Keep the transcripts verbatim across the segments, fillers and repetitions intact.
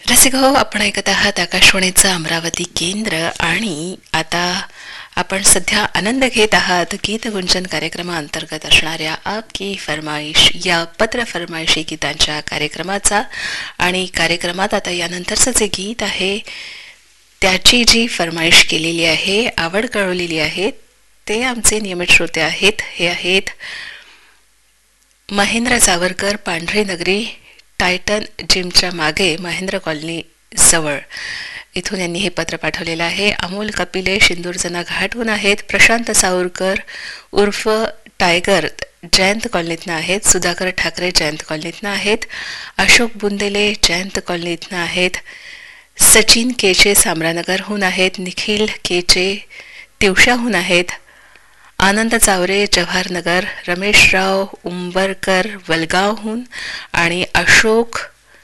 रसिक हो, आपण ऐकत आहात आकाशवाणीचं अमरावती केंद्र. आणि आता आपण सध्या आनंद घेत आहात गीतगुंजन कार्यक्रमाअंतर्गत असणाऱ्या आपकी फरमाईश या पत्र फरमाईशी गीतांच्या कार्यक्रमाचा. आणि कार्यक्रमात आता यानंतरचं जे गीत आहे त्याची जी फरमाईश केलेली आहे, आवड कळवलेली आहे, ते आमचे नियमित श्रोते आहेत. हे आहेत महेंद्र सावरकर, पांढरी नगरी, टायटन जिमच्या मागे, महेंद्र कॉलनी जवळ. इथून यांनी हे पत्र पाठवलेलं आहे. अमोल कपिले शिंदूरजना घाटहून आहेत. प्रशांत सावरकर उर्फ टायगर जयंत कॉलनीतनं आहेत. सुधाकर ठाकरे जयंत कॉलनीतनं आहेत. अशोक बुंदेले जयंत कॉलनीतनं आहेत. सचिन केचे सामरानगरहून आहेत. निखिल केचे तिवशाहून आहेत. आनंद चावरे जवाहरनगर, रमेशराव उंबरकर वलगावहून आणि अशोक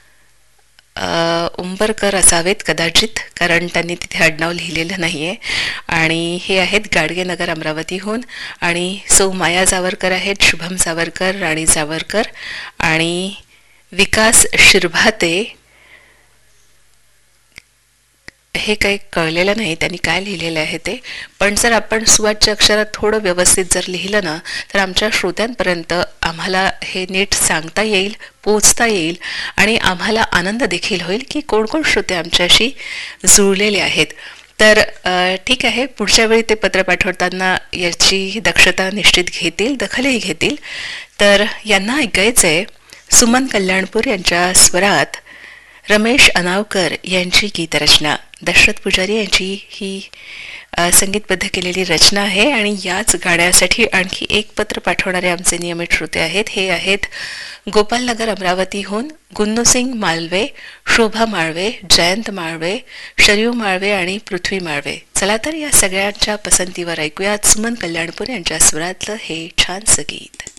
उंबरकर असावेत कदाचित, कारण त्यांनी तिथे आडनाव लिहिलेलं नाही आहे. आणि हे आहेत गाडगेनगर अमरावतीहून. आणि सौ माया जावरकर आहेत, शुभम सावरकर, राणी जावरकर आणि विकास शिरभाते. हे काही कळलेलं नाही त्यांनी काय लिहिलेलं आहे ते, पण जर आपण सुवाच्य अक्षरात थोडं व्यवस्थित जर लिहिलं ना तर आमच्या श्रोत्यांपर्यंत आम्हाला हे नीट सांगता येईल, पोचता येईल आणि आम्हाला आनंद देखील होईल की कोण कोण श्रोते आमच्याशी जुळलेले आहेत. तर ठीक आहे, पुढच्या वेळी ते पत्र पाठवताना याची दक्षता निश्चित घेतील, दखलही घेतील. तर यांना ऐकायचं आहे सुमन कल्याणपूर यांच्या स्वरात रमेश अनावकर यांची गीतरचना. दशरथ पुजारी यांची ही संगीतबद्ध केलेली रचना आहे. आणि याच गाण्यासाठी आणखी एक पत्र पाठवणारे आमचे नियमित श्रोते आहेत. हे आहेत गोपालनगर अमरावतीहून गुन्नूसिंग माळवे, शोभा माळवे, जयंत माळवे, शरयू माळवे आणि पृथ्वी माळवे. चला तर या सगळ्यांच्या पसंतीवर ऐकूयात सुमन कल्याणपूर यांच्या स्वरातलं हे छानसं गीत.